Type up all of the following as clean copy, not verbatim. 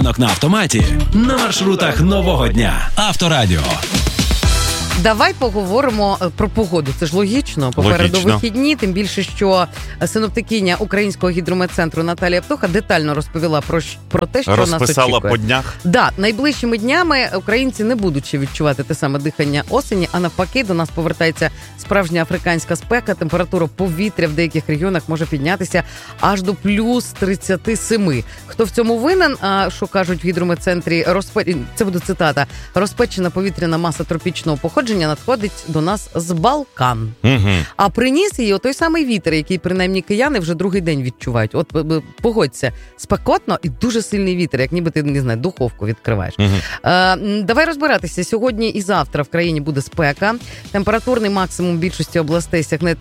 На автоматі на маршрутах нового дня. Авторадіо. Давай поговоримо про погоду. Це ж логічно. Попереду вихідні, тим більше, що синоптикиня Українського гідрометцентру Наталія Птуха детально розповіла про те, що нас очікує. Розписала по днях? Да, найближчими днями українці не будуть ще відчувати те саме дихання осені, а навпаки, до нас повертається справжня африканська спека. Температура повітря в деяких регіонах може піднятися аж до плюс 37. Хто в цьому винен? Що кажуть в гідрометцентрі? Це буде цитата. Розпечена повітряна маса тропічного походження надходить до нас з Балкан. Угу. А приніс її той самий вітер, який принаймні кияни вже другий день відчувають. От погодься, спекотно і дуже сильний вітер, як ніби ти, не знаю, духовку відкриваєш. Угу. Давай розбиратися. Сьогодні і завтра в країні буде спека. Температурний максимум більшості областей сягне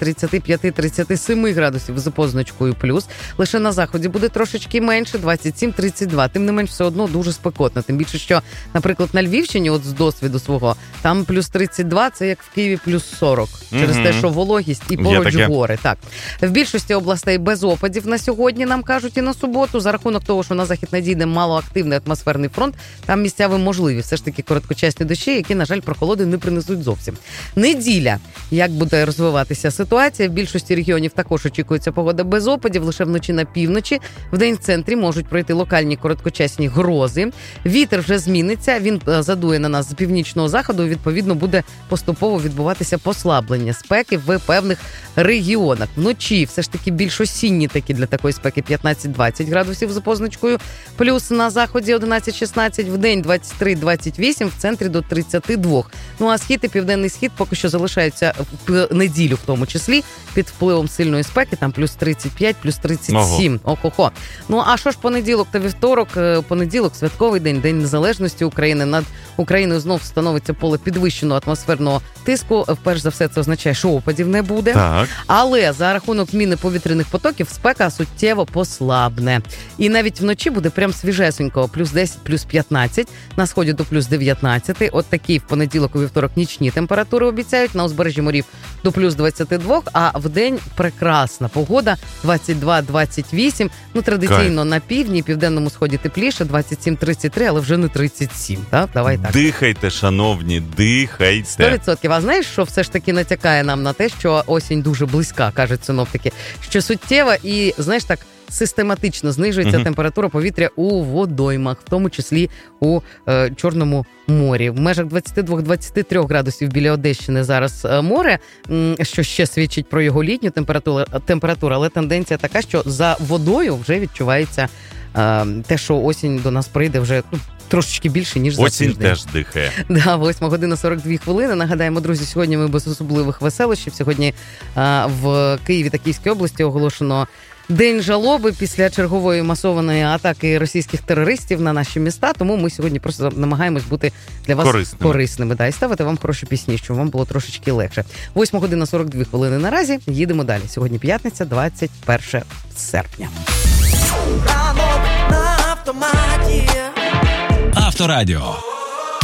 35-37 градусів за позначкою плюс. Лише на заході буде трошечки менше, 27-32. Тим не менш, все одно дуже спекотно. Тим більше, що, наприклад, на Львівщині, от з досвіду свого, там плюс 32, це як в Києві плюс 40. Через те, що вологість і поруч гори. Так. В більшості областей без опадів на сьогодні, нам кажуть, і на суботу. За рахунок того, що на захід надійде малоактивний атмосферний фронт, там місцями можливі все ж таки короткочасні дощі, які, на жаль, прохолоди не принесуть зовсім. Неділя. Як буде розвиватися ситуація? В більшості регіонів також очікується погода без опадів. Лише вночі на півночі. Вдень в центрі можуть пройти локальні короткочасні грози. Вітер вже зміниться. Він задує на нас з північного заходу. Відповідно, буде поступово відбуватися послаблення спеки в певних регіонах. Вночі все ж таки більш осінні такі для такої спеки 15-20 градусів за позначкою. Плюс на заході 11-16, вдень 23-28, в центрі до 32. Ну а схід і південний схід поки що залишаються в неділю в тому числі під впливом сильної спеки, там плюс 35, плюс 37. Охо-хо. Ну а що ж понеділок та вівторок? Понеділок, святковий день, День Незалежності України. Над Україною знов встановиться поле підвищеного атмосферного тиску. Перш за все, це означає, що опадів не буде. Так. Але за рахунок зміни повітряних потоків спека суттєво послабне. І навіть вночі буде прям свіжесенько. Плюс 10, плюс 15. На сході до плюс 19. От такі в понеділок у вівторок нічні температури обіцяють. На узбережжі морів до плюс 22. А в день прекрасна погода. 22-28. Ну, традиційно на півдні, південному сході тепліше. 27-33, але вже не 37. Так? Давай так. Дихайте, шановні, дихайте. 100%. А знаєш, що все ж таки натякає нам на те, що осінь дуже близька, кажуть синоптики, що суттєва і, знаєш, так, систематично знижується температура повітря у водоймах, в тому числі у Чорному морі. В межах 22-23 градусів біля Одещини зараз море, що ще свідчить про його літню температуру, але тенденція така, що за водою вже відчувається те, що осінь до нас прийде вже трошечки більше, ніж за тиждень. Осінь теж дихає. Да, 8 година 42 хвилини. Нагадаємо, друзі, сьогодні ми без особливих веселощів. Сьогодні в Києві та Київській області оголошено День жалоби після чергової масованої атаки російських терористів на наші міста. Тому ми сьогодні просто намагаємось бути для вас корисними. Да, і ставити вам хороші пісні, щоб вам було трошечки легше. 8 година 42 хвилини наразі. Їдемо далі. Сьогодні п'ятниця, 21 серпня. Авторадіо.